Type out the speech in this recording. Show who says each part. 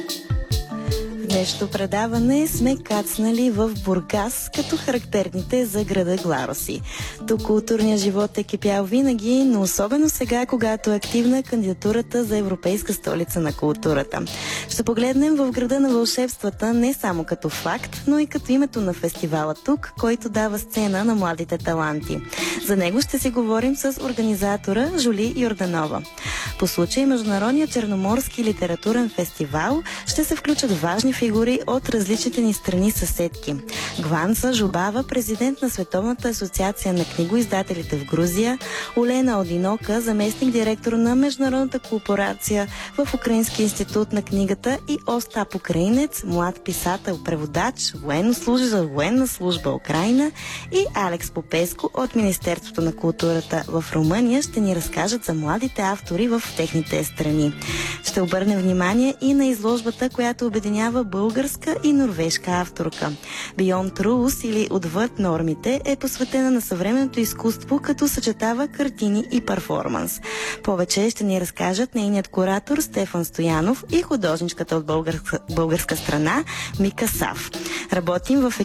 Speaker 1: В днешното предаване сме кацнали в Бургас, като характерните за града Глароси. Тук културният живот е кипял винаги, но особено сега, когато е активна кандидатурата за Европейска столица на културата. Ще погледнем в града на вълшебствата не само като факт, но и като името на фестивала тук, който дава сцена на младите таланти. За него ще си говорим с организатора Жули Йорданова. По случай Международния черноморски литературен фестивал ще се включат важни фигури от различните ни страни съседки. Гванца Жубава, президент на Световната асоциация на книгоиздателите в Грузия, Олена Одинока, заместник директор на Международната корпорация в Украински институт на книгата, и Остап Украинец, млад писател, преводач, военнослужащ за военна служба Украйна, и Алекс Попеско от Министерството на културата в Румъния ще ни разкажат за младите автори в техните страни. Ще обърнем внимание и на изложбата, която обединява българска и норвежка авторка. Beyond Rules, или Отвъд нормите, е посветена на съвременното изкуство, като съчетава картини и перформанс. Повече ще ни разкажат нейният куратор Стефан Стоянов и художничката от българска страна Мика Сав. Работим в